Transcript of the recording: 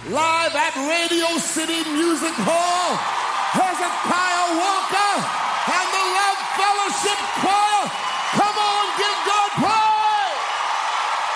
live at Radio City Music Hall, Hezekiah Walker.